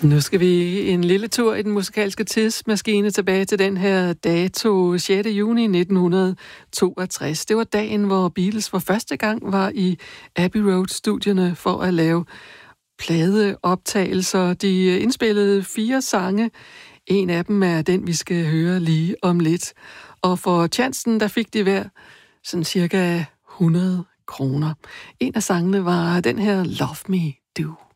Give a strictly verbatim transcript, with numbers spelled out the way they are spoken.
Nu skal vi en lille tur i den musikalske tidsmaskine tilbage til den her dato, sjette juni nitten toogtres. Det var dagen, hvor Beatles for første gang var i Abbey Road-studierne for at lave pladeoptagelser. De indspillede fire sange. En af dem er den, vi skal høre lige om lidt. Og for chancen, der fik de hver sådan cirka hundrede kroner. En af sangene var den her Love Me Do.